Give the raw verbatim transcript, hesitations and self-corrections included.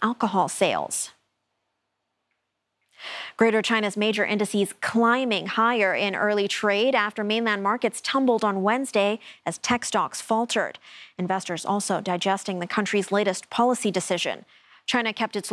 alcohol sales. Greater China's major indices climbing higher in early trade after mainland markets tumbled on Wednesday as tech stocks faltered. Investors also digesting the country's latest policy decision. China kept its